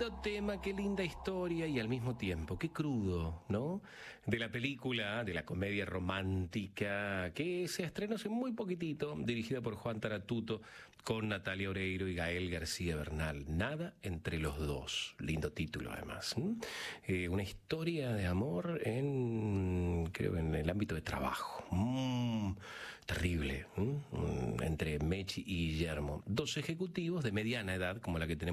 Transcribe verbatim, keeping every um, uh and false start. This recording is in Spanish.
lindo tema, qué linda historia y al mismo tiempo, qué crudo, ¿no? De la película, de la comedia romántica que se estrenó hace muy poquitito, dirigida por Juan Taratuto, con Natalia Oreiro y Gael García Bernal. Nada entre los dos. Lindo título, además. Eh, una historia de amor en, creo que en el ámbito de trabajo. Mm, terrible. ¿Mm? Entre Mechi y Guillermo. Dos ejecutivos de mediana edad, como la que tenemos